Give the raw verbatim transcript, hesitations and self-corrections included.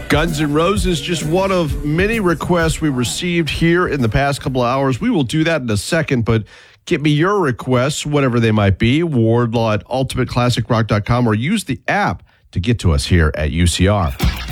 Guns N' Roses, just one of many requests we received here in the past couple of hours. We will do that in a second, but get me your requests, whatever they might be, Wardlaw at ultimate classic rock dot com, or use the app to get to us here at U C R.